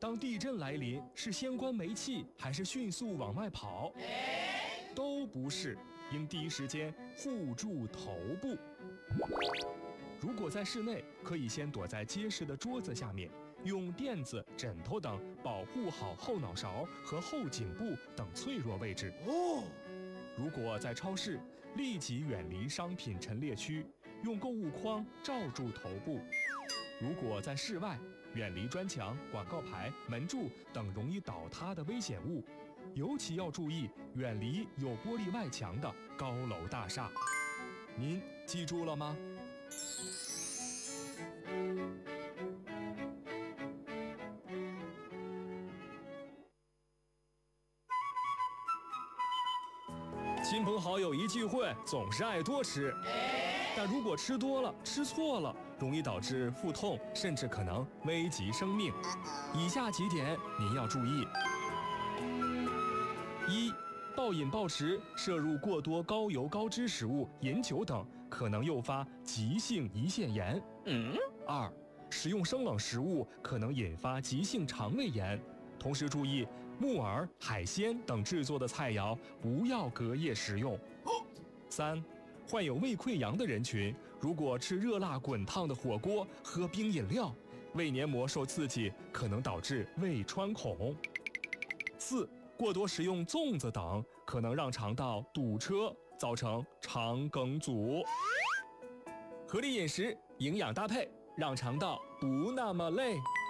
当地震来临，是先关煤气还是迅速往外跑？都不是，应第一时间护住头部。如果在室内，可以先躲在结实的桌子下面，用垫子、枕头等保护好后脑勺和后颈部等脆弱位置。如果在超市，立即远离商品陈列区，用购物筐罩住头部。如果在室外，远离砖墙、广告牌、门柱等容易倒塌的危险物，尤其要注意远离有玻璃外墙的高楼大厦。您记住了吗？亲朋好友一聚会，总是爱多吃，但如果吃多了、吃错了，容易导致腹痛，甚至可能危及生命。以下几点您要注意：一、暴饮暴食、摄入过多高油高脂食物、饮酒等，可能诱发急性胰腺炎。二、食用生冷食物可能引发急性肠胃炎。同时注意，木耳、海鲜等制作的菜肴不要隔夜食用。三、患有胃溃疡的人群，如果吃热辣滚烫的火锅、喝冰饮料，胃黏膜受刺激，可能导致胃穿孔。四、过多食用粽子等，可能让肠道堵车，造成肠梗阻。合理饮食，营养搭配，让肠道不那么累。